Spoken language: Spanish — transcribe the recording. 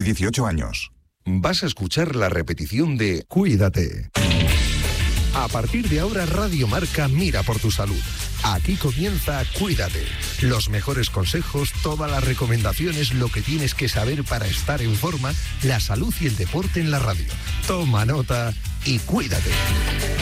18 años. Vas a escuchar la repetición de Cuídate. A partir de ahora, Radio Marca mira por tu salud. Aquí comienza Cuídate. Los mejores consejos, todas las recomendaciones, lo que tienes que saber para estar en forma, la salud y el deporte en la radio. Toma nota y cuídate.